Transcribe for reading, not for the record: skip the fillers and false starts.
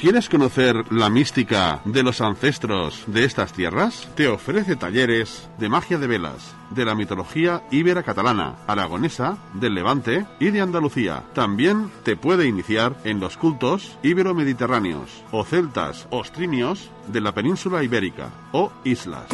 ¿Quieres conocer la mística de los ancestros de estas tierras? Te ofrece talleres de magia de velas, de la mitología íbera catalana, aragonesa, del Levante y de Andalucía. También te puede iniciar en los cultos ibero-mediterráneos, o celtas o ostrimios de la península ibérica, o islas.